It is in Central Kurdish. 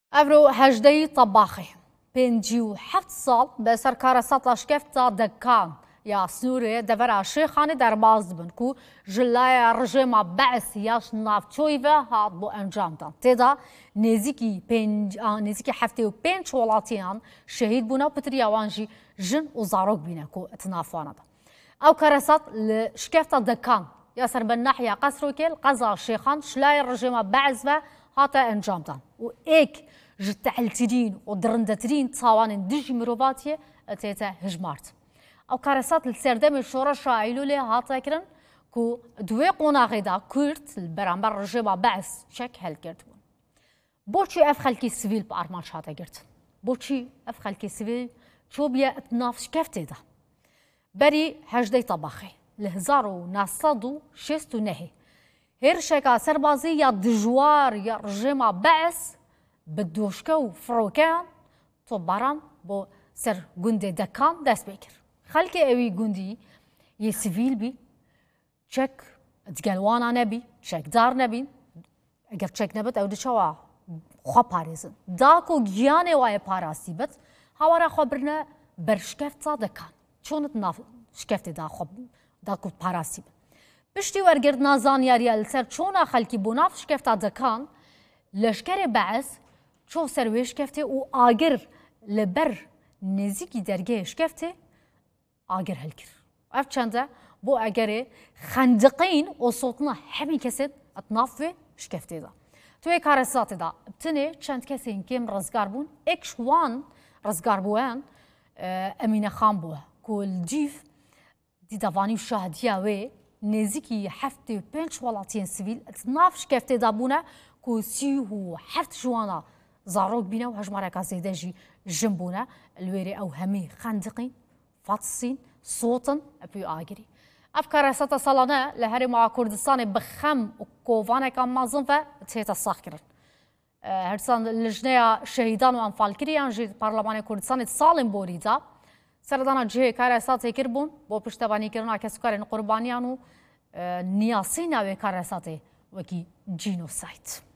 ئەڤرۆ هەژدەی تەباخی 57 ساڵ بەسەر کارەسات لەشکێفتا دەکان یا سنوورێ دەڤەرا شێخانی دەرباز بن و ژلایە ڕژێما بەعس یاش ناوچۆیڤە هات بۆ ئەنجامدان. تێدا نێزیکی 75 وڵاتیان شەهید بوونە و پتریاوانژی ژن و زارۆک بینە و ئەتنافوانەدا. ئەو کارەسات لە شکێفتا دەکان یا سەربەن ناحیا قەسرۆکێل قەزا شێخان شلایە ڕژێما بەعسڤە هاتە ئەنجامدان و ئێک ji tehltirîn û dirindetirîn çawanên dijî mirovatiye tête hijmart. Ew karesat li serdemê şoreşa Eylûlê hate kirin ku di wê qonaxê da Kurd li beramber rejima Be'ez çek helkirtibûn. Boçî ev xelkê sivîl bi armanc hate girtin? Boçî ev xelkê sivîl çûbiye nav şkeftê de. Berî hejdey tebaxê li 1969 hêrişeka serbazî ya dijwar ya rejima Be'ez bi doşke û firokeyan topbaran bo ser gundê dekan dest pê kir. Xelkê ewî gundî yê sivîl bî, çek digelwana nebî, çekdar nebîn, eger çek nebit ew diçawa xwe parêzin. Da ku giyanê waye parastî bit, hawara xwe birine ber şkefta dekan. Çonit nav şkeftê da ku parastî bit. Piştî wergirtina zanyariya li ser çona xelkî bû nav şkefta dekan, leşkerê Be'ez ço ser wê şkeftê û agir li ber nêzîkî dergehê şkeftê agir helkir. Ev çend e bo egerê xendiqîn û sotina hemî kesên nav wê şkeftê da. Tu wê karesatê da tinê çend kesên kêm rizgar bûn, ek ji wan rizgarbûyan Emîne Xan bû ku li cîv dîdavanî û şahdiya wê nêzîkî 75 welatiyên sivîl nav şkeftê da bûne ku 37 ji wana zarok bîne û hejmareka zêde jî jin bûne li wêrê ew hemî xendiqîn, fatsîn, sotin epî agirî. Ev karesata salane li Herêma Kurdistanê bi xem û kovanekan mezin ve tête saxkirin. Hersan li jineya şehîdan û enfalkiriyan jî Parlemanê Kurdistanê salên borî da serdana cihê karesatê kirbûn bo piştevanîkirina kesûkarên qurbaniyan û niyasîna wê karesatê wekî genocide.